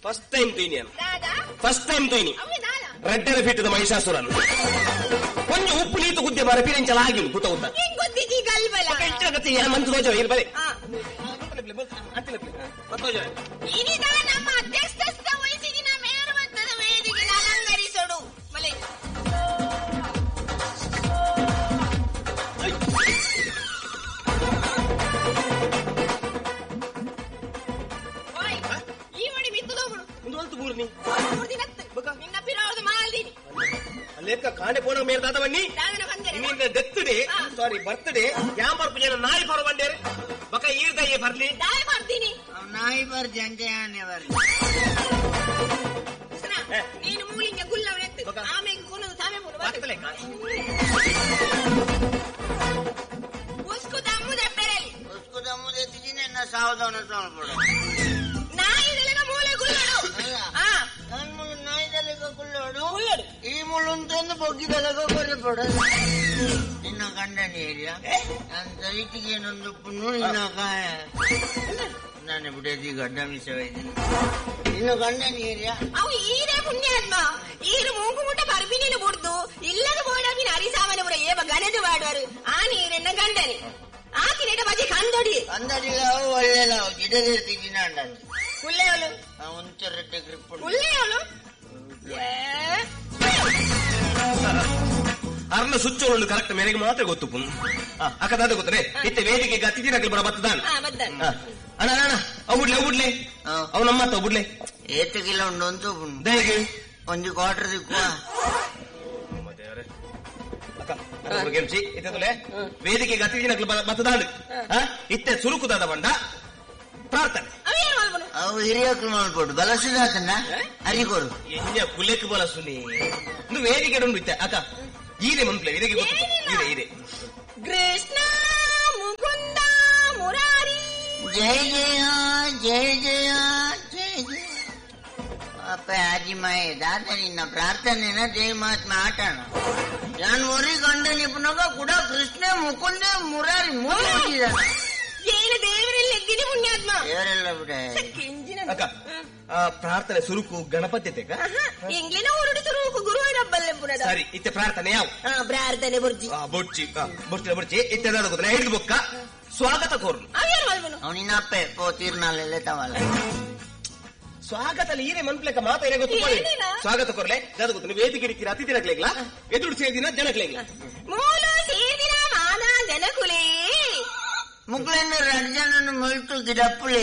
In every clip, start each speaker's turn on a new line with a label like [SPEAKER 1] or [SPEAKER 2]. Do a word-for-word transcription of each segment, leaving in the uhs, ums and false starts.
[SPEAKER 1] first time ತೂಯಿನಿ first time ತೂಯಿನಿ ರೆಡ್ಡರ ಪೀಠದ ಮಹಿಷಾಸುರನು ಕೊಂಚ ಉಪ್ಪು ನೀತು ಗುದ್ದೆ ಮರ ಪೀರೆಂಚಲ ಆಗಿಲ್ಲ ಗುತ್ತ ಗುತ್ತ ಮಂತ್ ತೋಜ ಇಲ್ಲಿ ಬರೀ
[SPEAKER 2] ನಮ್ಮ ಅಧ್ಯಕ್ಷ ವಯಸ್ಸಿನ ಮೇಲ್ಮಟ್ಟದ ವೇದಿಕೆ ಅಲಂಕರಿಸೋಡು ಮಲೆ ಈ ಮಡಿ ಬಿತ್ತದೋಗುಡು
[SPEAKER 1] ಮುಂದುವಲ್ತು ಬೂರ್ನಿ
[SPEAKER 2] ನಿನ್ನ ಪಿರೋದು ಮಾಲ್ದೀನಿ
[SPEAKER 1] ಲೆಕ್ಕ ಕಾಣೆ ಪೋನ ಮೇರ್ ದಾದ ಬನ್ನಿ ನಿನ್ನ ಡೆತ್ಡೆ ಸಾರಿ ಬರ್ತ್ಡೇ ಯಾಂಬರ್ ಪೂಜೆನ ನಾಯಿ ಬರೋ ಬಂಡೇರೆ ಬಕ ಈರ್ದಯ್ಯ ಬರ್ಲಿ
[SPEAKER 2] ನಾಯಿ ಬರ್ತೀನಿ
[SPEAKER 3] ನಾಯಿ ಬರ್ ಜಂಟೆ ಆನೆ ಬರ್ಲಿ
[SPEAKER 2] ನೀನು ಮೂಲಿಂಗ ಗುಲ್ಲವನೆತ್ತು ಆಮೇಲೆ ಕುನದು ತಾಮೆ ಮುನು
[SPEAKER 1] ಬರ್ತಲೆ
[SPEAKER 2] ಉಸ್ಕು ದಮ್ಮು ದೆಪ್ಪೆರಲಿ
[SPEAKER 3] ಉಸ್ಕು ದಮ್ಮು ದೆತ್ತಿದಿ ನನ್ನ ಸಾವಧಾನ ತಗೊಳ್ಬಿಡು
[SPEAKER 2] ನಾಯಿದೆಲೆಗ ಮೂಲೆ ಗುಲ್ಲಡು ಆ
[SPEAKER 3] ನನ್ನ ಮುಳ್ಳು ನಾಯಿದೆಲೆಗ ಗುಲ್ಲಡು ಈ ಮುಳ್ಳು ಅಂತಂದು ಬೊಗ್ಗಿದೆಲೆಗ ಕೊರಪಡು ನಿನ್ನ ಗಂಡನ ಏರಿಯಾ ನನ್ನ ತಲಿಟಿಗೆ ಏನೊಂದು ಪುಣ್ಣು ನಿನ್ನ ಕಾಯ ನಾನು ಬಿಡದಿ ಗಡ್ಡ ಮಿಸವೈದ್ದೀನಿ ನಿನ್ನ ಗಂಡನ ಏರಿಯಾ
[SPEAKER 2] ಅವು ಈರೇ ಪುಣ್ಯಾತ್ಮ ಈರು ಮೂಗು ಮುಟ್ಟ ಬರ್ಬಿನಿನ ಬುಡ್ದು ಇಲ್ಲದ ಬೋಡಾವಿನ ಅರಿಸಾವನ ಬುಡ ಏವ ಗಣದು ಮಾಡುವರು ಆ ನೀರೆನ್ನ ಗಂಡನೆ ಆಕಿನೇಟ ಬಜಿ ಕಂದೊಡಿ
[SPEAKER 3] ಕಂದಡಿಗ ಅವು ಒಳ್ಳೆಲ್ಲ ಗಿಡದಿರ್ತೀನಿ ಅಂಡನು
[SPEAKER 2] ಕುಲ್ಲೆಯವಳು
[SPEAKER 3] ಒಂದು ರೊಟ್ಟೆ ಗ್ರಿಪ್
[SPEAKER 2] ಕುಲ್ಲೆಯವಳು
[SPEAKER 1] ಅರ್ನ ಸುಚ್ಚೋಳು ಕರೆಕ್ಟ್ ಮೇರೆಗೆ ಮಾತ್ರ ಗೊತ್ತು ಪುನ್ ಅಕ್ಕದಾದ ಗೊತ್ತರೆ ಇತ್ತೆ ವೇದಿಕೆಗೆ ಅತಿಥಿರಾಗಲಿ ಬರ ಬತ್ತದಾನ ಅಣ್ಣ ಅಣ್ಣ ಅವು ಬಿಡ್ಲೆ ಅವು ಬಿಡ್ಲೆ ಅವು ನಮ್ಮ ಅವು ಬಿಡ್ಲೆ
[SPEAKER 3] ಏತು ಕಿಲೋ ಉಂಡು ಒಂದು
[SPEAKER 1] ದಯಗೆ
[SPEAKER 3] ಒಂದು ಕ್ವಾರ್ಟರ್ ದಿಕ್ಕುವ
[SPEAKER 1] ಗೆಲ್ಸಿ ಇತ್ತಲೆ ವೇದಿಕೆಗೆ ಅತಿಥಿರಾಗಲಿ ಬತ್ತದಾನ ಇತ್ತೆ ಸುರುಕುದಾದ ಬಂಡ ಪ್ರಾರ್ಥನೆ
[SPEAKER 3] ಅವು ಹಿರಿಯಕ್ಕಳು ಮಾಡ್ಕೊಡು ಬಲಸುದಾತನ್ನ ಅರಿಗೋರು
[SPEAKER 1] ಎಂಜ ಕುಲೆಕ್ ಬಲಸುನಿ ಇನ್ನು ವೇದಿಕೆ ಉಂಡು ಇತ್ತೆ ಅಕ್ಕ ಈರೆ ಮಂತ್ಲೆ ಇದಕ್ಕೆ ಗೊತ್ತು ಇದೆ ಇದೆ
[SPEAKER 2] ಕೃಷ್ಣ ಮುಕುಂದ ಮುರಾರಿ
[SPEAKER 3] ಜಯ ಜಯ ಜಯ ಜಯ ಜಯ ಜಯ ಅಪ್ಪ ಆಜಿ ಮಾಯೆ ದಾದ ನಿನ್ನ ಪ್ರಾರ್ಥನೆನ ಜಯ ಮಹಾತ್ಮ ಆಟಣ ನಾನು ಒರಿ ಗಂಡ ನಿಪುಣಗ ಕೂಡ ಕೃಷ್ಣ ಮುಕುಂದ ಮುರಾರಿ ಮೂರು ಹೋಗಿದ್ದಾನೆ
[SPEAKER 2] ಏನು ದೇವರೆಲ್ಲ ಎಗ್ಗಿನಿ ಪುಣ್ಯಾತ್ಮ
[SPEAKER 3] ದೇವರೆಲ್ಲ ಬಿಡ
[SPEAKER 1] ಅಕ್ಕ ಪ್ರಾರ್ಥನೆ ಸುರುಕು ಗಣಪತಿ
[SPEAKER 2] ಎಂಗ್ಲಿನ ಊರುಡು ಸುರುಕು ಗುರುವಾರಬ್ಬಲ್ಲೆ ಪುರದ
[SPEAKER 1] ಸರಿ ಇತ್ತೆ ಪ್ರಾರ್ಥನೆ ಯಾವ
[SPEAKER 2] ಪ್ರಾರ್ಥನೆ ಬುರ್ಜಿ
[SPEAKER 1] ಬೊಡ್ಚಿ ಬೊಡ್ಚಿ ಬೊಡ್ಚಿ ಇತ್ತೆದಾದ ಗೊತ್ತಿಲ್ಲ ಹಿಡಿದು ಬೊಕ್ಕ ಸ್ವಾಗತ ಕೋರ್ನು
[SPEAKER 3] ಅವನಿನ ಅಪ್ಪೆ ಪೋ ತೀರ್ನಾಲೆಲ್ಲ ತವಲ್ಲ
[SPEAKER 1] ಸ್ವಾಗತ ಈರೆ ಮನ್ಪ್ಲೆಕ್ಕ ಮಾತಾ ಏನೇ ಗೊತ್ತು ಸ್ವಾಗತ ಕೋರ್ಲೆ ಅದು ಗೊತ್ತು ವೇದಿಕೆ ಇಡ್ತೀರ ಅತಿಥಿ ನಕ್ಲೇಗ್ಲ ಎದುರು ಸೇದಿನ ಜನಕ್ಲೇಗ್ಲ
[SPEAKER 2] ಮೂಲ ಸೇದಿನ ಮಾನ ಜನಕುಲೇ
[SPEAKER 3] ಮುಗ್ಳೆನ್ನು ರಂಜನನ್ನು ಮುಳ್ತು ಗಿಡಪ್ಪುಲೆ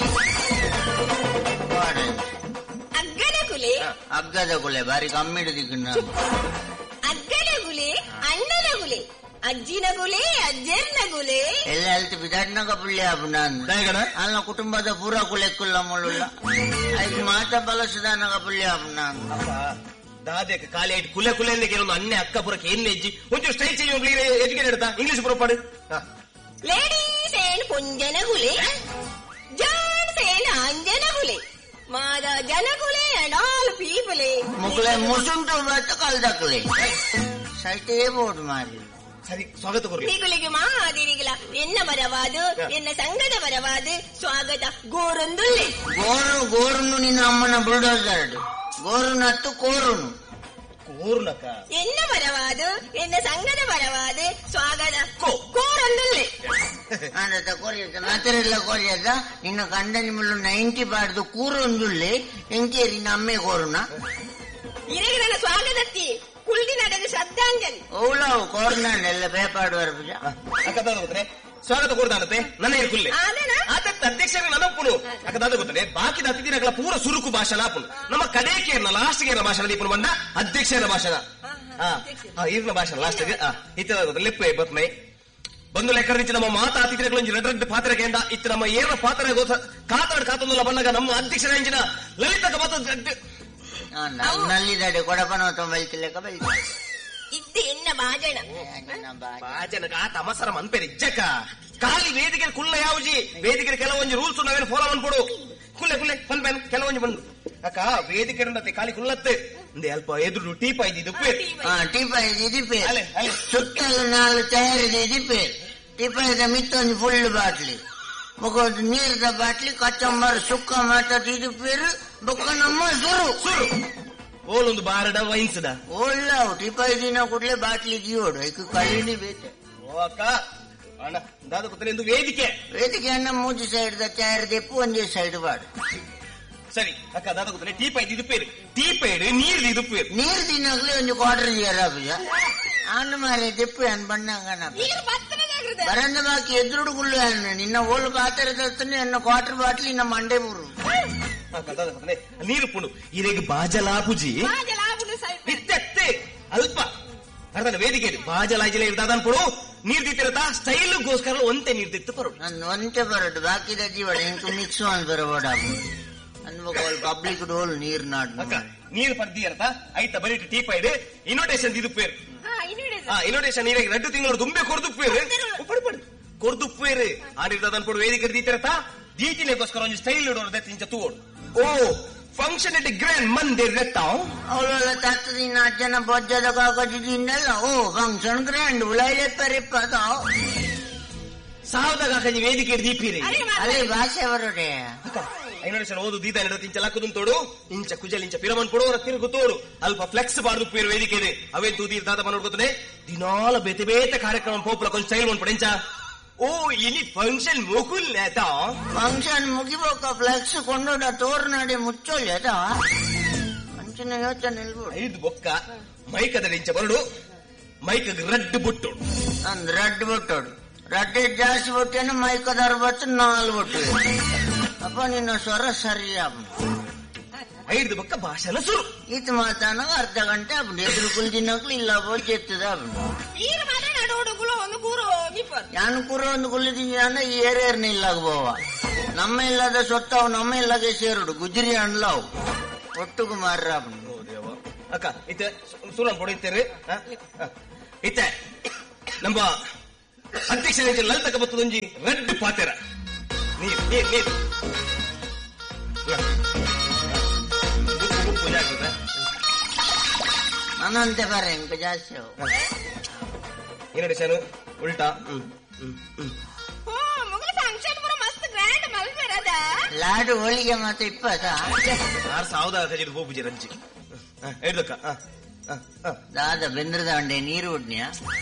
[SPEAKER 2] ಅಗ್ಗದ ಕುಲೆ
[SPEAKER 3] ಅಗ್ಗದ ಕುಲೆ ಬಾರಿ ಕಮ್ಮಿ ಹಿಡಿದಿಕ್ಕ
[SPEAKER 2] ಅಗ್ಗದ ಗುಲೆ ಅಣ್ಣನ ಗುಲೆ ಅಜ್ಜಿನ ಗುಲೆ ಅಜ್ಜರ್ನ ಗುಲೆ
[SPEAKER 3] ಎಲ್ಲ ಹೇಳ್ತು ಬಿದಾಡ್ನಾಗ ಪುಳ್ಳಿ ಹಬ್ಬ ನಾನು ಅಲ್ಲ ಕುಟುಂಬದ ಪೂರ ಕುಲೆಕ್ಕುಲ್ಲ ಮುಳ್ಳುಲ್ಲ ಐದು ಮಾತ ಬಲಸದಾನಾಗ ಪುಳ್ಳಿ ಹಬ್ಬ ನಾನು
[SPEAKER 1] ದಾದೆ ಕಾಲಿ ಆಯ್ತು ಕುಲೆ ಕುಲೆ ಕೆಲವೊಂದು ಅಣ್ಣೆ ಅಕ್ಕ ಪುರಕ್ಕೆ ಎಣ್ಣೆ ಹೆಜ್ಜಿ ಒಂಚೂರು ಸ್ಟೈಲ್ ಚೇಂಜ್ ಹೋಗ್ಲಿ ಎಜುಕೇಟ್ ಇಡ್ತಾ ಇಂಗ್ಲಿಷ್ ಪುರಪಾಡು
[SPEAKER 2] ಲೇಡೀಸ್ ಏನ್ ಪುಂಜನ ಗುಲೆ ಜಾನ್ಸ್ ಏನ್ ಅಂಜನ ಗುಲೆ ಮಾದ ಜನಗುಲೆ ಅಂಡ್ ಆಲ್ ಪೀಪಲೆ
[SPEAKER 3] ಮುಗ್ಳೆ ಮುಸುಂಟು ಬತ್ತ ಕಲ್ದಕ್ಲೆ ಸೈಟೇ ಬೋರ್ಡ್ ಮಾಡಿ
[SPEAKER 1] ಸರಿ ಸ್ವಾಗತ ಕೋರ್ಲಿ
[SPEAKER 2] ಹೀಗುಲಿಗೆ ಮಾದಿರಿಗಿಲ್ಲ ಎನ್ನ ಮರವಾದು ಎನ್ನ ಸಂಘದ ಮರವಾದು ಸ್ವಾಗತ ಗೋರೊಂದುಲ್ಲೆ
[SPEAKER 3] ಗೋರು ಗೋರುನು ನಿನ್ನ ಅಮ್ಮನ ಬುಲ್ಡೋಸರ್ಡ್ ಗೋರುನತ್ತು ಕೋರುನು
[SPEAKER 1] ಕೋರ್ನಕ
[SPEAKER 2] ಎನ್ನ ಮರವಾದು ಎನ್ನ ಸಂಘದ ಮರವಾದು ಸ್ವಾಗತ ಕೋರೊಂದುಲ್ಲೆ
[SPEAKER 3] ಆಡದ ಕೊರಿಯದ ಮಾತೆರೆಲ್ಲ ಕೊರಿಯದ ನಿನ್ನ ಗಂಡನಿ ಮುಳ್ಳು ನೈಂಟಿ ಬಾರ್ದು ಕೂರೊಂದುಲ್ಲೆ ಎಂಕೇರಿ ನಮ್ಮೆ ಕೋರುನ
[SPEAKER 2] ಇರೆಗೆ ನನ್ನ ಸ್ವಾಗತತ್ತಿ ಕುಳ್ಳಿ ನಡೆದ ಶ್ರದ್ಧಾಂಜಲಿ
[SPEAKER 3] ಓಲಾವು ಕೋರ್ನ ಎಲ್ಲ ಬೇಪಾಡುವರ ಪೂಜ
[SPEAKER 1] ಅಕ್ಕದಾದ ಗೊತ್ತರೆ ಸ್ವಾಗತ ಕೋರ್ದಾನತೆ ನನ್ನ ಕುಲ್ಲೆ ಆತತ್ ಅಧ್ಯಕ್ಷರಿಗೆ ನನಪ್ಪುನು ಅಕ್ಕದಾದ ಗೊತ್ತರೆ ಬಾಕಿದ ಅತಿಥಿಗಳ ಪೂರ ಸುರುಕು ಭಾಷಣ ಆಪುನು ನಮ್ಮ ಕಡೆಕೇರ್ನ ಲಾಸ್ಟ್ ಗೇರ್ನ ಭಾಷಣ ದೀಪನು ಬಂದ ಅಧ್ಯಕ್ಷರ ಭಾಷಣ ಈರ್ನ ಭಾಷಣ ಲಾಸ್ಟ್ ಇತ್ತ ಗೊತ್ತ ಲೆಪ್ಪೆ ಬತ್ಮೈ ಬಂದು ಲೆಕ್ಕ ನಮ್ಮ ಮಾತಾ ಅತಿಥಿಗಳು ರೆಡ್ ರೆಡ್ ಪಾತ್ರೆಗೆ ಎಂದ ಇತ್ತು ನಮ್ಮ ಏರ್ನ ಪಾತ್ರೆ ಕಾತಾಡ್ ಕಾತೊಂದಲ್ಲ ಬಂದಾಗ ನಮ್ಮ ಅಧ್ಯಕ್ಷರ ಇಂಜಿನ ಲಲಿತಕ ಮಾತು
[SPEAKER 3] ನಲ್ಲಿದಾಡೆ ಕೊಡಪನ ಬೆಳ್ತಿಲೆಕ್ಕ ಬೆಳ್ತಿ
[SPEAKER 2] ಇದ್ದು ಎನ್ನ ಭಾಜನ
[SPEAKER 1] ಭಾಜನಗ ತಮಸರ ಮನ್ಪೇರಿ ಇಜ್ಜಕ ಖಾಲಿ ವೇದಿಕೆ ಕುಲ್ಲ ಯಾವುಜಿ ವೇದಿಕೆ ಕೆಲವೊಂದು ರೂಲ್ಸ್ ನಾವೇನು ಫಾಲೋ ಮಾಡ್ಕೊಡು ಕುಲ್ಲೆ ಕುಲ್ಲೆ ಪನ್ಪೇನ್ ಕೆಲವೊಂದು ಬಂದು ಅಕ್ಕ ವೇದಿಕೆ ಖಾಲಿ ಕುಲ್ಲತ್ತೆ ಒಂದೇ ಅಲ್ಪ ಎದುರು ಟೀಪ ಇದ್ದಿದ್ದು
[SPEAKER 3] ಟೀಪ ಇದಿಪ್ಪೆ ಸುಟ್ಟಲು ನಾಲ್ಕು ತಯಾರಿದೆ ಇದಿಪ್ಪೆ ಟೀಪ ಇದ ಮಿತ್ತೊಂದು ಫುಲ್ ಬಾಟ್ಲಿ ಬೊಕ್ಕ ನೀರ್ದ ಬಾಟ್ಲಿ ಕಚ್ಚಂಬರ್ ಸುಕ್ಕ ಮಾತಾಡಿ ಇದು ಪೇರು ಬೊಕ್ಕ ನಮ್ಮ ಸುರು
[SPEAKER 1] ಸುರು ಓಲೊಂದು ಬಾರಡ ವೈನ್ಸ್ದ
[SPEAKER 3] ಒಳ್ಳ ಟಿಪೈ ದಿನ ಕೂಡಲೇ ಬಾಟ್ಲಿ ದಿಯೋಡು ಐಕ್ ಕಳಿನಿ ಬೇತೆ
[SPEAKER 1] ಓ ಅಕ್ಕ ಅಣ್ಣ ದಾದ ಗೊತ್ತಲ್ಲ ಎಂದು ವೇದಿಕೆ
[SPEAKER 3] ವೇದಿಕೆ ಅನ್ನ ಮೂಜಿ ಸೈಡ್ ದ ಚಾರ್ ದೆಪ್ಪು ಒಂದೇ ಸೈಡ್ ಬಾಡು
[SPEAKER 1] ಸರಿ ಅಕ್ಕ ದಾದ ಗೊತ್ತಲ್ಲ ಟೀ ಪೈಡ್ ಇದು ಪೇರು ಟೀ ಪೈಡ್ ನೀರ್ ಇದು ಪೇರು
[SPEAKER 3] ನೀರ್ ದಿನಾಗ್ಲೇ ಒಂದು ಕ್ವಾರ್ಟರ್ ಇಯರಾಬುಜ ಅನ್ನ ಮಾರೆ ದೆಪ್ಪು ಅನ್ ಬಣ್ಣಂಗನ ಬರಂದ ಬಾಕಿ ಎದುರುಡು ಗುಳ್ಳು ಅನ್ನ ನಿನ್ನ ಓಳು ಪಾತ್ರದತ್ತನೆ ಅನ್ನ ಕ್ವಾರ್ಟರ್ ಬಾಟ್ಲಿ ನಮ್ಮ ಮಂಡೆ ಬೂರು
[SPEAKER 1] ನೀರು ಪುಂಡು ಇರೆಗ್ ಬಾಜಲಾಪುಜಿ ಇತ್ತೆ ಅಲ್ಪ ಅರ್ಧನ ವೇದಿಕೆ ಬಾಜಲಾಜಿಲ ಇರ್ದಾದನ್ ಪುಡು ನೀರ್ ದಿತ್ತಿರತ ಸ್ಟೈಲ್ಗೋಸ್ಕರ ಒಂತೆ ನೀರ್ ದಿತ್ತು ಬರೋಡು
[SPEAKER 3] ನಾನು ಒಂತೆ ಬರೋಡು ಬಾಕಿದ ಜೀವಡ ಇಂಕು ಮಿಕ್ಸ್ ಮಾಡಿ ಬರಬೋಡ ಅನ್ಬೇಕು ಪಬ್ಲಿಕ್ ಡೋಲ್ ನೀರ್ ನಾಡ್
[SPEAKER 1] ಅಕ್ಕ ನೀರು ಪರ್ದಿ ಇರತ ಆಯ್ತಾ ಬರೀ ಟೀ ಪೈಡ್ ಇನ್ವಿಟೇಷನ್ ಇದು ಪೇರು ಇನ್ವಿಟೇಷನ್ ನೀರಿಗೆ ರಡ್ಡು ತಿಂಗಳು ದುಂಬೆ ಕೊರ್ದು ಪೇರು ಪಡು ಪಡು ಕೊರ್ದು ಪೇರು ಆಡಿರ್ದಾದನ್ ಪುಡು ವೇದಿಕೆ ದಿತ್ತಿರತ ದೀತಿಲೆಗೋಸ್ಕರ ಒಂದು ಸ್ಟೈಲ್ ಇಡೋದು ತಿಂಚ ತೂಡು ಓ ಫಂಕ್ಷನ್ ಇಟ್ ಗ್ರ್ಯಾಂಡ್ ಮಂದಿರ್ ರೆತ್ತಾವ್
[SPEAKER 3] ಅವಳ ತತ್ತದಿ ನಾಲ್ಕು ಜನ ಬೊಜ್ಜದ ಕಾಕಜಿದಿಂದಲ್ಲ ಓ ಫಂಕ್ಷನ್ ಗ್ರ್ಯಾಂಡ್ ಉಳೈಪರಿಪ್ಪದ
[SPEAKER 1] ಸಾವಿರದ ಕಾಕಜಿ ವೇದಿಕೆ ದೀಪಿರಿ
[SPEAKER 3] ಅದೇ ಭಾಷೆ ಬರೋಡೆ
[SPEAKER 1] ಇನ್ವಿಟೇಷನ್ ಓದು ದೀತ ಇಡ ತಿಂಚ ಲಕ್ಕದು ತೋಡು ಇಂಚ ಕುಜಲ್ ಇಂಚ ಪಿರಮನ್ ಪಡೋರ ತಿರುಗು ತೋಡು ಅಲ್ಪ ಫ್ಲೆಕ್ಸ್ ಬಾರ್ದು ಪೇರು ವೇದಿಕೆ ಇದೆ ಅವೇ ತೂದಿ ದಾದ ನೋಡ್ಕೊತಾನೆ ದಿನಾಲ ಬೇತೆ ಬೇತೆ ಕಾರ್ಯಕ್ರಮ ಪೋಪಲ ಕೊಂಚ ಸ್ಟೈಲ್ ಒಂದು ಪಡೆಂಚ ಓ ಇಲ್ಲಿ ಫಂಕ್ಷನ್ ಮುಗುಲ್ ನೇತ
[SPEAKER 3] ಫಂಕ್ಷನ್ ಮುಗಿಬೋಕ ಫ್ಲೆಕ್ಸ್ ಕೊಂಡೋಡ ತೋರ್ನಾಡಿ ಮುಚ್ಚೋಲ್ಲೇತ ಅಂಚಿನ ಯೋಚನೆ ಇಲ್ಬೋದು
[SPEAKER 1] ಐದು ಬೊಕ್ಕ ಮೈಕದ ಇಂಚ ಬರಡು ಮೈಕ್ ರಡ್ಡು ಬುಟ್ಟು
[SPEAKER 3] ಅಂದ್ ರಡ್ ಬುಟ್ಟೋಡು ರಡ್ಡೆ ಜಾಸ್ತಿ ಬುಟ್ಟೇನು ಮೈಕದಾರ ಬತ್ತು ನಾಲ್ ಬುಟ್ಟು ಅಪ್ಪ ನಿನ್ನ ಸ್ವರ ಸರಿಯ
[SPEAKER 1] ಐದು ಬೊಕ್ಕ ಭಾಷಣ ಸುರು
[SPEAKER 3] ಇದು ಮಾತಾನಾಗ ಅರ್ಧ ಗಂಟೆ ಅಪ್ಪ ಎದುರು ಕುಲ್ದಿನಕ್ಲು ಇಲ್ಲ ಬೋಚ್ ಎತ್ತದ ಯಾನು ಕೂರ ಒಂದು ಕುಲ್ಲಿದ್ದೀನಿ ಅಂದ್ರೆ ಈ ಏರಿಯರ್ನ ಇಲ್ಲಾಗ ಬೋವ ನಮ್ಮ ಇಲ್ಲದ ಸೊತ್ತವು ನಮ್ಮ ಇಲ್ಲಾಗೆ ಸೇರುಡು ಗುಜ್ರಿ ಅಣ್ಲಾವು ಒಟ್ಟುಗು ಮಾರ್ರ
[SPEAKER 1] ಅಕ್ಕ ಇತ್ತ ಸುರನ್ ಪೊಡಿತೇರಿ ಇತ್ತ ನಮ್ಮ ಅಧ್ಯಕ್ಷ ಲಲಿತಕ ಬತ್ತದೊಂಜಿ ರೆಡ್ ಪಾತೆರ ನೀರ್ ನೀರ್ ನೀರ್
[SPEAKER 3] ನನ್ನಂತೆ ಬರ ಇಂಕ ಜಾಸ್ತಿ
[SPEAKER 1] ಇನ್ವಿಟೇಷನ್ ಉಲ್ಟಾ
[SPEAKER 3] ಲಾಡು ಹೋಳಿಗೆ ಮತ್ತೆ ಇಪ್ಪತ್ತ
[SPEAKER 1] ಆರು ಸಾವಿರದ ಕಜಿಡ್ ಹೋಗುಜಿ ರಂಜಿ ಹೇಳ್ದಕ್ಕ
[SPEAKER 3] ದಾದ ಬೆಂದ್ರದ ಅಂಡೆ ನೀರು ಉಡ್ನಿಯ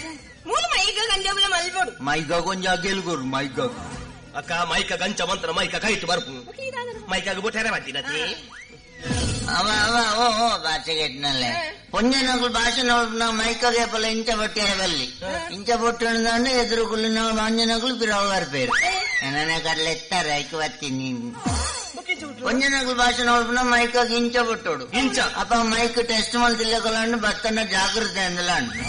[SPEAKER 3] ಮೈಗ ಕೊಂಚ ಗೆಲ್ಗೋರು ಮೈಗ
[SPEAKER 1] ಅಕ್ಕ ಮೈಕ ಗಂಚ ಮಂತ್ರ ಮೈಕ ಕೈಟ್ ಬರ್ಪು ಮೈಕಾಗ ಬೊಟ್ಟರೆ ಬರ್ತೀನತಿ
[SPEAKER 3] ಅವ ಅವ ಓ ಓ ಬಾಚೆಗೆಟ್ನಲ್ಲೇ ಪೊಂಜನಗಳು ಭಾಷೆ ನೋಡ ಮೈಕಗೆ ಪಲ ಇಂಚ ಬಟ್ಟಿಯರ ಬಲ್ಲಿ ಇಂಚ ಬೊಟ್ಟು ಎದುರು ಕುಲ್ಲಿನ ಅಂಜನಗಳು ಬಿರವರ್ ಪೇರು ನನ್ನ ಕಡ್ಲೆ ಎತ್ತಾರೆ ಐಕ್ ಬರ್ತೀನಿ ಪೊಂಜನಗಳು ಭಾಷೆ ನೋಡ್ಬಿನ ಮೈಕಾಗ ಇಂಚ ಬೊಟ್ಟೋಡು
[SPEAKER 1] ಇಂಚ
[SPEAKER 3] ಅಪ್ಪ ಮೈಕ್ ಟೆಸ್ಟ್ ಮಾಡ್ತಿಲ್ಲಕಲ್ಲ ಬತ್ತನ್ನ ಜಾಗೃತಿ ಅಂದಲ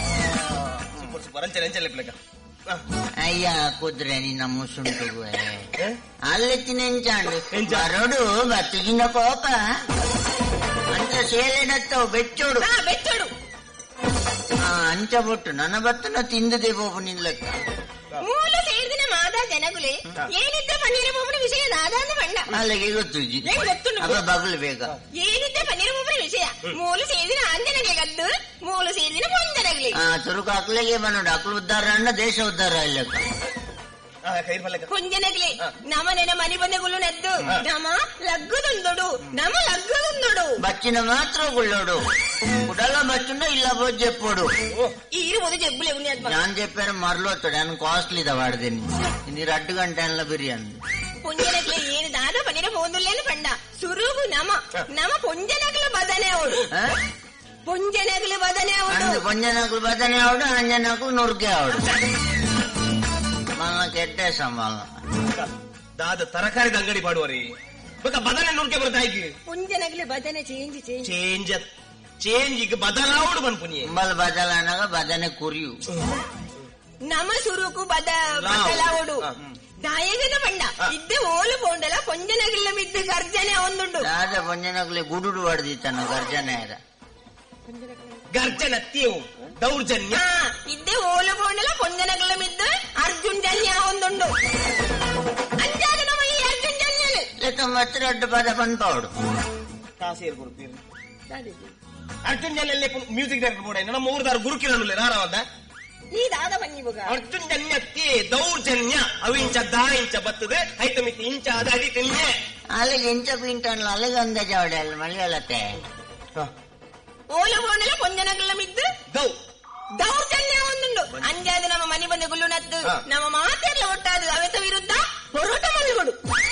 [SPEAKER 3] ಅಯ್ಯ ಕುದ್ರೆ ನಿನ್ನ ಮುಸುಂಟು ಅಲ್ಲೆತ್ತಿನ ಎಂಚಾಂಡು ಬರೋಡು ಬತ್ತಿಗಿನ ಕೋಪ ಅಂತ ಸೇಲೆಡತ್ತವು ಬೆಚ್ಚೋಡು
[SPEAKER 2] ಬೆಚ್ಚೋಡು
[SPEAKER 3] ಅಂಚ ಬೊಟ್ಟು ನನ್ನ ಬತ್ತನ ತಿಂದದೆ ಬೋಪು ನಿಲ್ಲಕ್ಕ
[SPEAKER 2] ಮೂಲ ಸೇರಿದಿನ ಮಾದ ಜನಗುಲೆ ಏನಿದ್ದ ಪನ್ನೀರ ಬೋಪನ ವಿಷಯ ದಾದಾಂದ ಬಣ್ಣ
[SPEAKER 3] ಅಲ್ಲಿಗೆ ಗೊತ್ತುಜಿ ಅಪ್ಪ ಬಗಲು ಬೇಗ
[SPEAKER 2] ಏನಿದ್ದ ಪನ್ನೀರ ಬೋಪನ ವಿಷಯ ಮೂಲ ಸೇರಿದಿನ ಆಂಜನಗೆ ಗದ್ದು ಮೂಲ ಸೇರಿದಿನ ಪೊಂದರಗಲಿ
[SPEAKER 3] ಆ ತುರುಕು ಅಕ್ಲೆಗೆ ಬನ್ನೋಡು ಅಕ್ಲು ಉದ್ದಾರ ಅಣ್ಣ ದೇಶ ಉದ್ದಾರ ಇಲ್ಲಕ್ಕ
[SPEAKER 2] ಕುಂಜನಗ್ಲಿ ನಮ ನೆನ ಮನಿ ಬಂದಗುಳ್ಳು ನೆದ್ದು ನಮ ಲಗ್ಗುದೊಂದೊಡು ನಮ ಲಗ್ಗುದೊಂದೊಡು
[SPEAKER 3] ಬಚ್ಚಿನ ಮಾತ್ರ ಗುಳ್ಳೋಡು ಕುಡಲ ಬಚ್ಚುಂಡ ಇಲ್ಲ ಬೋಜ್ చెప్పోడు
[SPEAKER 2] ఈరు మొద జబ్బులే ఉన్నాయి
[SPEAKER 3] ഞാൻ చెప్పారు మరలోతాడు నేను కాస్ట్లీ ద వాడదేని ఇది రెండు గంటల బిర్యానీ
[SPEAKER 2] ಕುಂಜನಗ್ಲಿ ಏನು ದಾದ ಪನಿರ ಮೋಂದುಲ್ಲೇನು ಪಂಡ ಸುರುಗು ನಮ ನಮ ಕುಂಜನಗ್ಲ ಬದನೆ ಅವಡು ಕುಂಜನಗ್ಲ ಬದನೆ ಅವಡು
[SPEAKER 3] ಕುಂಜನಗ್ಲ ಬದನೆ ಅವಡು ಅಂಜನಗ್ಲ ನುರ್ಗೆ ಅವಡು ಕೆಟ್ಟೆ ಸಂಬಳ
[SPEAKER 1] ದಾದ ತರಕಾರಿದ ಅಂಗಡಿ ಮಾಡುವರಿ ಬದನೆ ನುರ್ಗೆ ಬರ್ತಾ ಇದ್ವಿ
[SPEAKER 2] ಕುಂಜನಗ್ಲ ಬದನೆ ಚೇಂಜ್ ಚೇಂಜ್
[SPEAKER 1] ಚೇಂಜ್ ಚೇಂಜ್ ಈಗ ಬದಲಾವಡು ಬನ್ಪುನಿ
[SPEAKER 3] ಬಲ್ ಬದಲಾನಾಗ ಬದನೆ ಕುರಿಯು
[SPEAKER 2] ನಮ ಸುರುಕು ಬದ ಬದಲಾವಡು ದಾಯಗದ ಪಂಡ ಇದ್ದೆ ಓಲು ಪೋಂಡಲ ಕೊಂಜನಗಿಲ್ಲ ಬಿದ್ದು ಗರ್ಜನೆ ಒಂದುಂಡು
[SPEAKER 3] ದಾದ ಕೊಂಜನಗ್ಲಿ ಗುಡುಡು ಹೊಡೆದಿತ್ತನ ಗರ್ಜನೆ ಅದ
[SPEAKER 1] ಗರ್ಜನ ತೀವು ದೌರ್ಜನ್ಯ
[SPEAKER 2] ಇದ್ದೆ ಓಲು ಪೋಂಡಲ ಕೊಂಜನಗಿಲ್ಲ ಬಿದ್ದು ಅರ್ಜುನ್ ಜನ್ಯ ಒಂದುಂಡು ಅಂಜಾದ ನಮ್ಮ ಈ ಅರ್ಜುನ್ ಜನ್ಯಲು
[SPEAKER 3] ತೊಂಬತ್ತು ದೊಡ್ಡ ಪದ ಪಂಪೌಡು
[SPEAKER 1] ಕಾಸೇರು ಕೊಡ್ತೀರಿ ಅರ್ಜುನ್ ಜನ್ಯ ಮ್ಯೂಸಿಕ್ ಡೈರೆಕ್ಟರ್ ಬೋಡ ನಮ್ಮ ಊರದಾರ ಗುರುಕಿರಣ್ಣು ರಾರವಂತ
[SPEAKER 2] ಈ ದಾದ ಬನ್ನಿ ಬುಗ
[SPEAKER 1] ಅರ್ಜುನ್ಯತ್ತಿ ದೌರ್ಜನ್ಯ ಅವು ಇಂಚ ದಾ ಇಂಚ ಬರ್ತದೆ ಐತ ಮಿತಿ ಇಂಚ ಅದ ಅಡಿ ತಿನ್ನೆ
[SPEAKER 3] ಅಲ್ಲಿಗೆ ಇಂಚ ಪಿಂಟಲ್ಲ ಅಲ್ಲಿಗೆ ಅಂದಾಜ ಅವಡೆ ಅಲ್ಲಿ ಮಳೆಯಲ್ಲತ್ತೆ
[SPEAKER 2] ಓಲ ಬೋನಲ್ಲ ಕೊಂಜನಗಲ್ಲ ಮಿದ್ದು
[SPEAKER 1] ದೌ
[SPEAKER 2] ದೌರ್ಜನ್ಯ ಒಂದುಂಡು ಅಂಜಾದು ನಮ್ಮ ಮನೆ ಬಂದು ಗುಳ್ಳುನದ್ದು ನಮ್ಮ ಮಾತೆಲ್ಲ ಒಟ್ಟಾದು ಅವೆತ ವಿರುದ್ಧ ಹೊರಟ ಮಲ್ಗೊಡು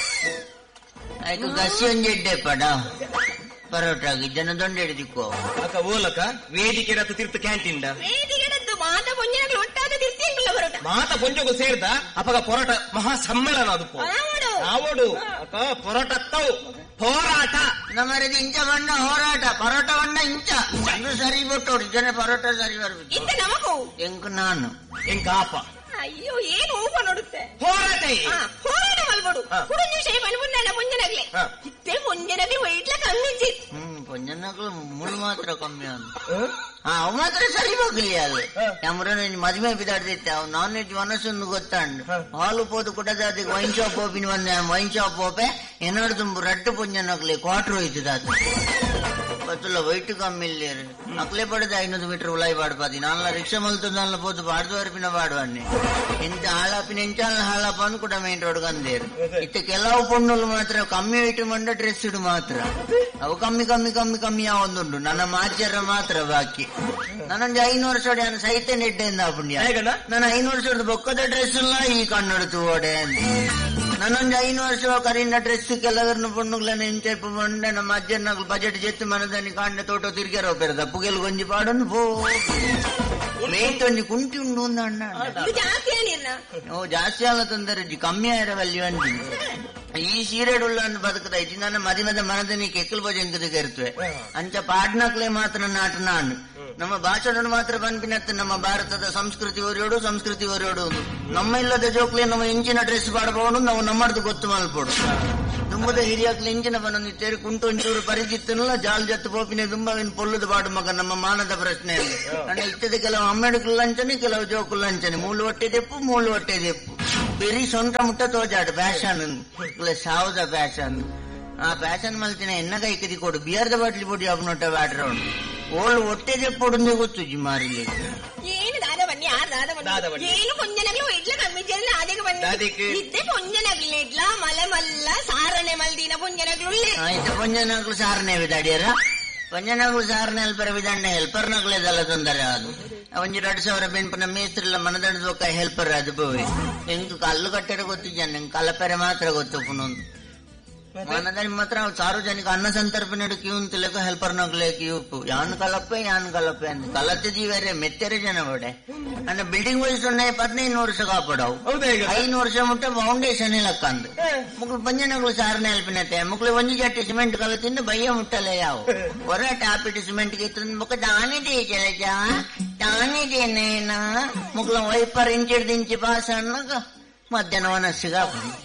[SPEAKER 3] ಆಯ್ತು ಗಸಿ ಒಂಜೆಡ್ಡೆ ಪಡ ಪರೋಟಾಗಿ ಜನ ದೊಂಡೆಡಿದಿಕ್ಕೋ
[SPEAKER 1] ಅಕ್ಕ ಓಲಕ ವೇದಿಕೆ ರತ್ತು ತೀರ್ಥ ಕ್ಯಾಂಟೀನ್
[SPEAKER 2] ವೇದಿಕೆಡದ್ದು ಮಾತ ಪೊಂಜನಗಳು ಒಟ್ಟಾದ ತಿರ್ತಿಯಂಗಿಲ್ಲ ಹೊರಟ
[SPEAKER 1] ಮಾತ ಪೊಂಜಗು ಸೇರ್ದ ಅಪಗ ಪೊರಾಟ ಮಹಾ ಸಮ್ಮೇಳನ ಅದು ಆವೋಡು ಅಕ್ಕ ಪೊರಾಟ ತೌ ಹೋರಾಟ
[SPEAKER 3] ನಮ್ಮರದು ಇಂಚ ಬಣ್ಣ ಹೋರಾಟ ಪರೋಟ ಬಣ್ಣ ಇಂಚ ಅದು ಸರಿ ಬಿಟ್ಟೋಡು ಜನ ಪರೋಟ ಸರಿ ಬರ್ಬೇಕು
[SPEAKER 2] ಇಂತ ನಮಗೂ
[SPEAKER 3] ಎಂಕ್ ನಾನು
[SPEAKER 1] ಎಂಕ ಆಪ
[SPEAKER 2] ಅಯ್ಯೋ ಏನು ಊಪ ನೋಡುತ್ತೆ
[SPEAKER 1] ಹೋರಾಟ
[SPEAKER 2] ಹೋರಾಟ ಮಲ್ಬೋಡು ಕುಡಿഞ്ഞു ಶೇ ಮನ್ಬುಂಡ ಪೊಂಜನಗ್ಲೆ ಇತ್ತೆ ಪೊಂಜನಗ್ಲೆ ವೈಟ್ಲ ಕಮ್ಮಿಂಚಿ
[SPEAKER 3] ಹ್ಮ್ ಪೊಂಜನಗ್ಲು ಮುಳು ಮಾತ್ರ ಕಮ್ಮಿ ಅಂತ ಹಾ ಅವು ಮಾತ್ರ ಸರಿ ಹೋಗ್ಲಿ ಅಲ್ಲಿ ನಮ್ರ ಮದುವೆ ಬಿದಾಡ್ದಿತ್ತೆ ಅವ್ ನಾನ್ ವೆಜ್ ಮನಸ್ಸೊಂದು ಗೊತ್ತಾಂಡು ಹಾಲು ಪೋದು ಕುಟದ ಅದಕ್ಕೆ ವೈನ್ ಶಾಪ್ ಓಪಿನ ಬಂದೆ ವೈನ್ ಶಾಪ್ ಓಪೆ ಏನಾದ್ರು ತುಂಬ ರಟ್ಟು ಪೊಂಜನಗ್ಲಿ ಕ್ವಾರ್ಟರ್ ಹೋಯ್ತದ ಅದು ಗೊತ್ತಿಲ್ಲ ವೈಟ್ ಕಮ್ಮಿ ಇಲ್ಲಿ ಅಕ್ಲೆ ಪಡೆದ ಐನೂರು ಮೀಟರ್ ಉಲಾಯಿ ಪಾಡ್ಪಾದಿ ನಾಲ್ನ ರಿಕ್ಷಾ ಮಲ್ತದ ಪೋದು ಬಾಡ್ದು ಅರ್ಪಿನ ಬಾಡುವನ್ನೆ ಎಂತ ಹಾಳಾಪಿನ ಎಂಚಾಲ ಹಾಳಾಪ ಅಂದ್ ಕೂಡ ಮೇನ್ ರೋಡ್ ಗಂದೇರು ಇತ್ತ ಕೆಲವು ಪೊಣ್ಣುಲು ಮಾತ್ರ ಕಮ್ಮಿ ವೈಟ್ ಮಂಡ ಡ್ರೆಸ್ ಇಡು ಮಾತ್ರ ಅವು ಕಮ್ಮಿ ಕಮ್ಮಿ ಕಮ್ಮಿ ಕಮ್ಮಿ ಯಾವೊಂದುಂಡು ನನ್ನ ಮಾಚರ ಮಾತ್ರ ಬಾಕಿ ನಾನೊಂದು ಐನೂರು ವರ್ಷ ನಾನು ಸಹಿತ ನೆಡ್ಡೆಂದ ಪುಣ್ಯ ನಾನು ಐನೂರು ವರ್ಷದ ಬೊಕ್ಕದ ಡ್ರೆಸ್ ಇಲ್ಲ ಈ ಕಣ್ಣೊಡ್ತು ಓಡೆ ಅಂತ ನಾನೊಂದು ಐನೂರು ವರ್ಷ ಕರೀನ ಡ್ರೆಸ್ ಕೆಲವರನ್ನು ಪೊಣ್ಣುಗಳನ್ನ ಇಂಚೆಪ್ಪು ಬಂಡೆ ನಮ್ಮ ಅಜ್ಜನ ಬಜೆಟ್ ಜೆತ್ತು ಮನದಲ್ಲಿ ಕಾಂಡ ತೋಟ ತಿರ್ಗ್ಯಾರ ಹೋಗ್ಬೇರದ ಪುಗೆಲ್ ಗೊಂಜಿ ಪಾಡನ್ನು ಪೋ ಮೇಟ್ ಒಂಜಿ ಕುಂಟಿ ಉಂಡು ಒಂದು ಅಣ್ಣ ಓ ಜಾಸ್ತಿ ಆಗತ್ತಂದ್ರೆ ಕಮ್ಮಿ ಆಯಿರವಲ್ಲಿ ಒಂದು ಈ ಸೀರೆಡುಳ್ಳ ಬದುಕದ ಐತಿ ನನ್ನ ಮದಿಮದ ಮನದಲ್ಲಿ ಕೆಕ್ಕಲ್ ಭಜಂಕದಿಗೆ ಇರ್ತವೆ ಅಂಚ ಪಾಡ್ನಕ್ಲೆ ಮಾತ್ರ ನಾಟ ನಾನು ನಮ್ಮ ಭಾಷಣ ಮಾತ್ರ ಬಂದ್ಬಿನತ್ತ ನಮ್ಮ ಭಾರತದ ಸಂಸ್ಕೃತಿ ಒರೆಯೋಡು ಸಂಸ್ಕೃತಿ ಒರೆಯೋಡು ನಮ್ಮ ಇಲ್ಲದ ಜೋಕ್ಲೆ ನಮ್ಮ ಇಂಚಿನ ಡ್ರೆಸ್ ಪಾಡಬಹುದು ನಾವು ನಮ್ಮದು ಗೊತ್ತು ಮಲ್ಪೋಡು ದುಂಬದ ಹಿರಿಯಾಕ್ಲೆ ಇಂಚಿನ ಬಂದಿತ್ತೇರಿ ಕುಂಟು ಒಂಚೂರು ಪರಿಚಿತ್ತನಲ್ಲ ಜಾಲ್ ಜತ್ತು ಪೋಪಿನ ದುಂಬವಿನ ಪೊಲ್ಲದ ಬಾಡು ಮಗ ನಮ್ಮ ಮಾನದ ಪ್ರಶ್ನೆಯಲ್ಲಿ ನನ್ನ ಇತ್ತದ ಕೆಲವು ಅಮ್ಮೆಡುಕು ಲಂಚನೆ ಕೆಲವು ಜೋಕು ಲಂಚನೆ ಮೂಳು ಹೊಟ್ಟೆ ದೆಪ್ಪು ಮೂಳು ಹೊಟ್ಟೆ ದೆಪ್ಪು ಬೆರಿ ಸೊಂಟ ಮುಟ್ಟ ತೋಜಾಡು ಫ್ಯಾಷನ್ ಸಾವುದ ಫ್ಯಾಷನ್ ಆ ಫ್ಯಾಷನ್ ಮಲ್ತಿನ ಎನ್ನ ಕೈ ಕದಿ ಕೊಡು ಬಿಯರ್ದ ಬಾಟ್ಲಿ ಪೊಡಿ ಅಬ್ನೊಟ್ಟ ಬ್ಯಾಟ್ರ ಉಂಟು ಓಳು ಹೊಟ್ಟೆ ದೆಪ್ಪೊಡು ಗೊತ್ತು ಜಿಮಾರಿಲಿ
[SPEAKER 2] ಏನು ದಾದ ಬನ್ನಿ ಯಾರು ದಾದ ಬನ್ನಿ ಏನು ಪೊಂಜನಗ್ಲು ಇಡ್ಲ ಕಮ್ಮಿ ಜನ ಅದಕ್ಕೆ ಬನ್ನಿ ಇದ್ದೆ ಪೊಂಜನಗ್ಲು ಇಡ್ಲ ಮಲೆ ಮಲ್ಲ ಸಾರಣೆ ಮಲ್ದಿನ ಪೊಂಜನಗ್ಲು
[SPEAKER 3] ಆಯ್ತು ಪೊಂಜನಗ್ಲು ಸಾರಣೆ ವಿದಾಡಿಯರ ಪೊಂಜನಗ್ಲು ಸಾರಣೆ ಹೆಲ್ಪರ್ ವಿಧಾನ ಹೆಲ್ಪರ್ ನಗ್ಲೇದಲ್ಲ ತೊಂದರೆ ಅದು ಒಂಜಿ ಎರಡು ಸಾವಿರ ಬೆಂಪನ ಮೇಸ್ತ್ರಿಲ್ಲ ಮನದಂಡ ಹೆಲ್ಪರ್ ಅದು ಬೋವಿ ಎಂಕ್ ಕಲ್ಲು ಕಟ್ಟೆರ ಗೊತ್ತಿದ್ದ ನಂಗೆ ಕಲಪೆರೆ ಮಾತ್ರ ಗೊತ್ತು ಪುನೊಂದು ಮನದಲ್ಲಿ ಮಾತ್ರ ಸಾರ್ವಜನಿಕ ಅನ್ನ ಸಂತರ್ಪಣೆ ಕ್ಯೂ ಅಂತಲಕ ಹೆಲ್ಪರ್ ನಗ್ಲೆ ಕ್ಯೂ ಯಾನ್ ಕಲಪ್ಪೆ ಯಾನ್ ಕಲಪ್ಪೆ ಅಂತ ಕಲತ್ತೆ ಜೀವರೆ ಮೆತ್ತೆರೆ ಜನ ಬಡೆ ಅಂದ್ರೆ ಬಿಲ್ಡಿಂಗ್ ವಯಸ್ಸು ಹದಿನೈದು ವರ್ಷ ಕಾಪಾಡವು ಐದು ವರ್ಷ ಮುಟ್ಟ ಫೌಂಡೇಶನ್ ಲೆಕ್ಕ ಅಂದ್ ಮುಕ್ಳು ಪಂಜನಗಳು ಸಾರನೆ ಹೆಲ್ಪಿನತ್ತೆ ಮುಕ್ಳು ಒಂಜಿ ಜಟ್ಟಿ ಸಿಮೆಂಟ್ ಕಲತಿಂದ ಬಯ್ಯ ಮುಟ್ಟಲೆ ಯಾವ ಹೊರ ಟಾಪಿಟ್ಟು ಸಿಮೆಂಟ್ ಗೆ ಮುಖ ತಾನಿದೆ ಜಲಜ ತಾನಿದೇನೇನ ಮುಕ್ಳ ವೈಪರ್ ಇಂಚಿಡ್ದು ಇಂಚಿ ಪಾಸ್ ಅನ್ನಗ ಮಧ್ಯಾಹ್ನ ಮನಸ್ಸಿಗ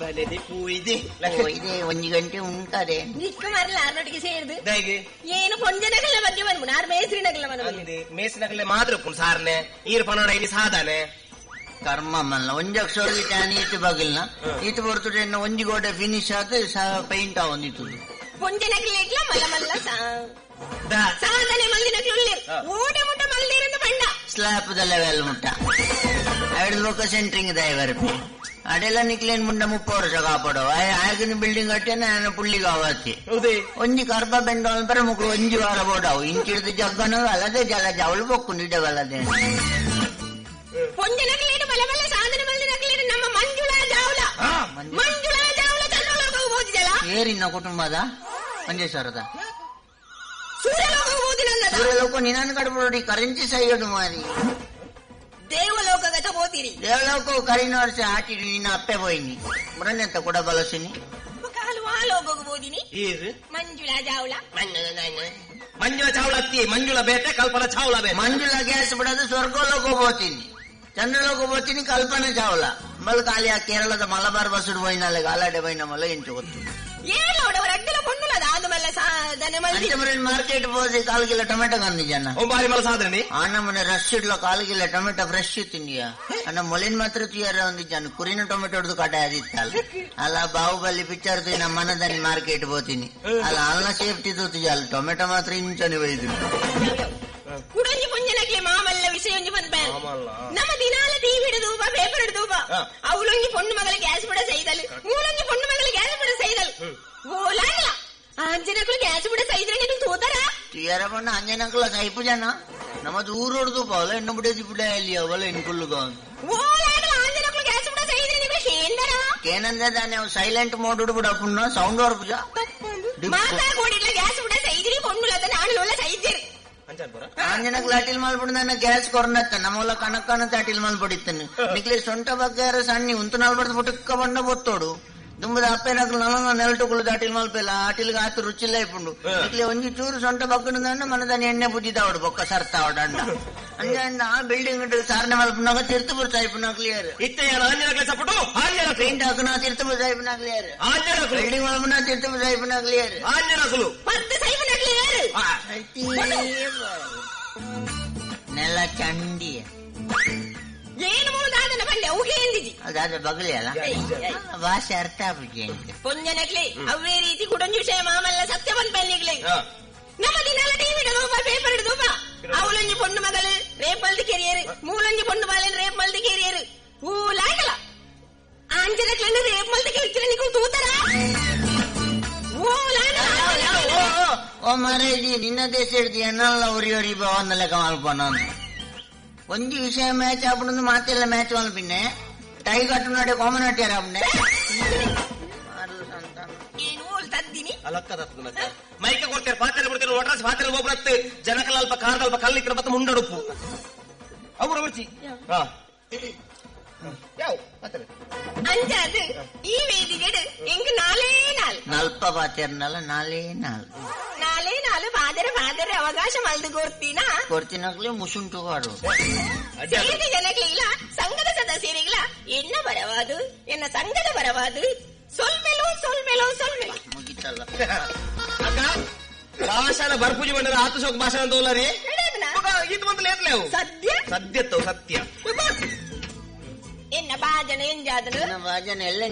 [SPEAKER 3] ಇದೆ ಒಂಜಿ ಗಂಟೆ ಉಂಟದೆ
[SPEAKER 2] ನಿಕ್ಕ ಮರಲ ಆರ್ನೊಟ್ಟಿಗೆ ಸೇರಿದು ಏನು ಪೊಂಜನಗಲ ಬಗ್ಗೆ ಬಂದು ನಾರು ಮೇಸ್ರಿನಗಲ ಬಂದು
[SPEAKER 1] ಮೇಸ್ರಿನಗಲೆ ಮಾತ್ರ ಸಾರನೆ ಈರು ಪನೋಡ ಇಲ್ಲಿ ಸಾಧನೆ
[SPEAKER 3] ಕರ್ಮ ಮಲ್ಲ ಒಂಜಿ ಅಕ್ಷರ ಈತು ಬಗಿಲ್ನ ಈತು ಬರ್ತದೆ ಒಂಜಿ ಗೋಡೆ ಫಿನಿಶ್ ಆದ ಪೈಂಟ್ ಆವೊಂದಿತ್ತು
[SPEAKER 2] ಪೊಂಜನಗಲ ಮಲ್ಲ ಮಲ್ಲ ಸಾಧನೆ ಮಲ್ಲಿನಗಲು ಓಡೆ ಮುಟ್ಟ ಮಲ್ಲಿರಂದ ಪಂಡ
[SPEAKER 3] ಸ್ಲಾಪ್ ದ ಲೆವೆಲ್ ಮುಟ್ಟ ಎರಡು ಲೋಕ ಸೆಂಟ್ರಿಂಗ್ ಡ್ರೈವರ್ ಅಡೆಲ್ಲ ನಿಕ್ಲೇನ್ ಮುಂಡ ಮುಪ್ಪ ವರ್ಷ ಕಾಪಾಡೋ ಆಗಿನ ಬಿಲ್ಡಿಂಗ್ ಕಟ್ಟೇನ ಪುಳ್ಳಿಗೆ ಅವತ್ತಿ ಒಂಜಿ ಕರ್ಬ ಬೆಂಡ ಬರ ಮುಕ್ಳು ಒಂಜಿ ವಾರ ಬೋಡಾವು ಇಂಚಿಡ್ದು ಜಗ್ಗನ ಅಲ್ಲದೆ ಜಲ ಜವಳು ಬೊಕ್ಕೊಂಡಿದ್ದವಲ್ಲದೆ
[SPEAKER 2] ಪೊಂಜನಗಲೇನು ಬಲ ಬಲ ಸಾಧನೆ ಮಲ್ಲಿನಗಲೇನು ನಮ್ಮ ಮಂಜುಳಾ ಜಾವಲ ಮಂಜುಳಾ ಜಾವಲ ಚಂದ್ರಲೋಕ ಹೋಗಿದಲ್ಲ
[SPEAKER 3] ಏರಿನ ಕುಟುಂಬದ ಮಂಜೇಶ್ವರದ
[SPEAKER 2] ಸೂರ್ಯಲೋಕ ಹೋದಿನಲ್ಲ
[SPEAKER 3] ಸೂರ್ಯಲೋಕ ನಿನ್ನ ಕಡ್ಬಿಡಿ ಕರೆನ್ಸಿ ಸೈಯಡು ಮಾರಿ
[SPEAKER 2] ದೇವಲೋಕಗತ ಹೋತಿರಿ
[SPEAKER 3] ದೇವಲೋಕ ಕರಿನ ವರ್ಷ ಹಾಕಿಡಿ ನಿನ್ನ ಅಪ್ಪೆ ಹೋಯ್ನಿ ಮುರನೆಂತ ಕೂಡ ಬಲಸಿನಿ
[SPEAKER 2] ಕಾಲು ವಾಲೋಕ ಹೋದಿನಿ ಮಂಜುಳಾ ಜಾವಲ
[SPEAKER 1] ಮಂಜುಳ ಚಾವಳ ಅತ್ತಿ ಮಂಜುಳ ಬೇಟೆ ಕಲ್ಪನಾ ಚಾವಳ ಬೇಟೆ
[SPEAKER 3] ಮಂಜುಳ ಗ್ಯಾಸ್ ಬಿಡೋದು ಸ್ವರ್ಗಲೋಕ ಹೋಗ್ತೀನಿ ಚಂದ್ರಲೋಕ ಹೋಗ್ತೀನಿ ಕಲ್ಪನಾ ಚಾವಲ ಮಲ್ ಖಾಲಿ ಆ ಕೇರಳದ ಮಲಬಾರ್ ಬಸ್ಡು ಹೋಯ್ನಲ್ಲ ಗಾಲಾಡೆ ಬೈನ ಮಲ್ಲ ಎಂಟು ಗೊತ್ತು
[SPEAKER 2] ಏನೋಡವರ ಅಡ್ಡಲ ಪೊಣ್ಣುಲದ ಆದ್ಮೇಲೆ ಸಾಧನೆ ಮಾಡಿ
[SPEAKER 3] ಮಾರ್ಕೆಟ್ ಹೋಗಿ ಕಾಲ್ಗಿಲ್ಲ ಟೊಮೆಟೊ ಕಂದಿ ಜನ
[SPEAKER 1] ಬಾರಿ ಮಲ ಸಾಧನೆ
[SPEAKER 3] ಅಣ್ಣ ಮನೆ ರಶ್ ಇಡ್ಲ ಕಾಲ್ಗಿಲ್ಲ ಟೊಮೆಟೊ ಫ್ರೆಶ್ ತಿಂದಿಯ ಅಣ್ಣ ಮೊಲಿನ ಮಾತ್ರ ತುಯಾರ ಒಂದು ಜನ ಕುರಿನ ಟೊಮೆಟೊ ಹೊಡೆದು ಕಟ ಅದಿತ್ತಲ್ಲ ಅಲ್ಲ ಬಾಹುಬಲಿ ಪಿಕ್ಚರ್ ನಮ್ಮ ಮನದಲ್ಲಿ ಮಾರ್ಕೆಟ್ ಹೋಗ್ತೀನಿ ಅಲ್ಲ ಅಲ್ಲ ಸೇಫ್ಟಿ ತೋತಿ ಅಲ್ಲ ಟೊಮೆಟೊ ಮಾತ್ರ ಇಂಚನೆ ಒಯ್ದು
[SPEAKER 2] ಕುಡಂಜಿ ಪುಂಜನಕ್ಕೆ ಮಾಮಲ್ಲ ವಿಷಯ ಒಂಜಿ ಪನ್ಪೇನ್ ನಮ್ಮ ದಿನಾಲ ಟಿವಿ ಹಿಡಿದೂಪ ಪೇಪರ್ ಹಿಡಿದೂಪ ಅವಳೊಂಜಿ ಪೊಣ್ಣು ಮಗಳ ಗ್ಯಾಸ್ ಬಿಡ ಸೈದಲ್ ಮೂಲೊಂಜಿ ಪೊಣ್ಣು ಮಗಳ ಗ್ಯಾಸ್ ಬಿಡ ಸೈದಲ್ ಓಲಾಂಗ್ಲ ಆಂಜನಕುಲು ಗ್ಯಾಸ್ ಬಿಡ ಸೈದ್ರೆ ನೀನು ತೋತಾರ
[SPEAKER 3] ಟಿಯರ ಪಣ್ಣ ಆಂಜನಕುಲ ಸೈಪು ಜನ ನಮ್ಮ ದೂರ ಹೊಡೆದು ಪಾಲ ಎಣ್ಣೆ ಬಿಡೇಸಿ ಬಿಡ ಅಲ್ಲಿ ಅವಳ ಎನ್ಕುಲ್ಗ
[SPEAKER 2] ಓಲಾಂಗ್ಲ ಆಂಜನಕುಲು ಗ್ಯಾಸ್ ಬಿಡ ಸೈದ್ರೆ ನೀವು ಶೇಂದರ
[SPEAKER 3] ಏನಂದ್ರೆ ನಾವು ಸೈಲೆಂಟ್ ಮೋಡ್ ಬಿಡ ಪುಣ್ಣ ಸೌಂಡ್ ವರ್ಪುಜ
[SPEAKER 2] ಮಾತಾಡೋಡಿಲ್ಲ ಗ್ಯಾಸ್ ಬಿಡ ಸೈದ್ರಿ ಪೊಣ್ಣುಲ ಅದ ನಾನು ಸೈದ್ರಿ
[SPEAKER 3] ಆಂಜನಕ್ ಲಾಟಿಲ್ ಮಾಲ್ಬಿಡ ನನ್ನ ಗ್ಯಾಸ್ ಕೊರನತ್ತ ನಮ್ಮಲ್ಲ ಕಣಕ್ಕನ ತಾಟಿಲ್ ಮಾಲ್ ಪಡಿತಾನೆ ನಿಕ್ಲಿ ಸೊಂಟ ಬಗ್ಗಾರ ಸಣ್ಣಿ ಉಂತು ನಾಲ್ಬಡ್ದು ಪುಟಕ್ಕ ಬಂಡ ಬೊತ್ತೋಡು ದುಂಬದ ಅಪ್ಪೇನಕ್ಲು ನಲ್ಲ ನೆಲಟುಗಳು ದಾಟಿಲ್ ಮಲ್ಪೆಲ್ಲ ಆಟಿಲ್ಗೆ ಆತು ರುಚಿಲ್ಲ ಇಪ್ಪುಂಡು ನಿಕ್ಲಿ ಒಂಜಿ ಚೂರು ಸೊಂಟ ಬಗ್ಗಡ ಮನದಾನಿ ಎಣ್ಣೆ ಬುದ್ದಿದಾವಡು ಬೊಕ್ಕ ಸರ್ತಾವಡ ಅಂಡ ಅಂಜ ಆ building ಸಾರನೆ ಮಲ್ಪುನಾಗ ತೀರ್ಥಪುರ ಸಾಯಿಪುನ clear paint ಹಾಕುನ ತೀರ್ಥಪುರ ಸಾಯಿಪುನ clear building ಮಲ್ಪುನ ತೀರ್ಥಪುರ ಸಾಯಿಪುನ ಕ್ಲಿಯರ್ ನೆಲ ಚಂಡಿ
[SPEAKER 2] ಏನು ಮೂದಾದನ ಬಂಡೆ ಅವಗೆ ಎಂದಿಜಿ
[SPEAKER 3] ಅದಾದ ಬಗಲಿ ಅಲ್ಲ ಭಾಷೆ ಅರ್ಥ ಆಗುಜಿ
[SPEAKER 2] ಪೊಂಜನಕ್ಲಿ ಅವೇ ರೀತಿ ಕುಡಂಜು ವಿಷಯ ಮಾಮಲ್ಲ ಸತ್ಯ ಬಂದ್ಪೆನ್ನಿಗ್ಲಿ ನಮ್ಮ ದಿನಾಲ ಟಿವಿ ಹಿಡಿದೂಪ ಪೇಪರ್ ಹಿಡಿದೂಪ ಅವಳೊಂಜಿ ಪೊಣ್ಣು ಮಗಳು ರೇಪ್ ಮಲ್ದಿ ಕೆರಿಯರು ಮೂಲೊಂಜಿ ಪೊಣ್ಣು ಬಾಲೆನ್ ರೇಪ್ ಮಲ್ದಿ ಕೆರಿಯರು ಊಲಾಗಲ್ಲ ಆಂಜನಕ್ಲನ್ನು ರೇಪ್ ಮಲ್ದಿ ಕೆರಿಚಿನ ನೀವು ತೂತರ
[SPEAKER 3] ಓ ಮಾರೇಜಿ ನಿನ್ನ ದೇಶ ಹಿಡ್ದು ಎಣ್ಣಲ್ಲ ಉರಿ ಉರಿ ಬಾವನ್ನ ಲೆಕ್ಕ ಮಲ್ಪನ ಒಂಜಿ ವಿಷಯ ಮ್ಯಾಚ್ ಆಪುಂಡು ಮಾತೆಲ್ಲ ಮ್ಯಾಚ್ ಮಲ್ಪಿನ್ನೆ ಟೈ ಕಟ್ಟು ನಡೆ ಕಾಮನ್ ಅಟ್ಯಾರ ಆಪುಂಡೆ
[SPEAKER 2] ಏನು ತದ್ದಿನಿ
[SPEAKER 1] ಮೈಕ ಕೊಡ್ತೇವೆ ಪಾತ್ರೆ ಕೊಡ್ತೇವೆ ಒಟ್ರಾಸ್ ಪಾತ್ರೆ ಒಬ್ಬರತ್ತು ಜನಕಲ ಅಲ್ಪ ಕಾರದ ಅಲ್ಪ ಕಲ್ಲಿಕ್ಕಿನ ಬತ್ತ ಮುಂಡಡುಪ್ಪು ಅವ್ರ ಬರ್ಚಿ ಯಾವ
[SPEAKER 2] ಅಂಜಾದು ಈ ವೇದಿಗೆಡು ಎಂಗ್ ನಾಲೇ ನಾಲ್
[SPEAKER 3] ನಲ್ಪ ಪಾತೆರ್ನಲ್ಲ ನಾಲೇ ನಾಲ್
[SPEAKER 2] ನಾಲೇ ನಾಲು ಪಾದರ ಪಾದರ ಅವಕಾಶ ಮಲ್ದು ಕೊಡ್ತೀನ
[SPEAKER 3] ಕೊಡ್ತೀನಾಗ್ಲಿ ಮುಸುಂಟು ಕಾಡು
[SPEAKER 2] ಸೇರಿ ಜನಕ್ಲಿಲ್ಲ ಸಂಘದ ಸದಸ್ಯರಿಗಿಲ್ಲ ಎನ್ನ ಬರವಾದು ಎನ್ನ ಸಂಘದ ಬರವಾದು ಸೊಲ್ಮೆಲೋ ಸೊಲ್ಮೆಲೋ ಸೊಲ್ಮೆಲೋ
[SPEAKER 3] ಮುಗಿತಲ್ಲ
[SPEAKER 1] ಅಕ್ಕ ಭಾಷಣ ಬರ್ಪೂಜಿ ಬಂದ್ರೆ ಆತು ಸೋಕ್ ಭಾಷಣ ತೋಲಾರಿ ಇದು ಬಂದು ಲೇತ್ಲೇವು
[SPEAKER 2] ಸದ್ಯ
[SPEAKER 1] ಸದ್ಯತ್ತವು ಸತ್ಯ
[SPEAKER 2] ಎನ್ನ ಭಾಜನ ಎಂಜಾದನು
[SPEAKER 3] ಭಾಜನ ಎಲ್ಲ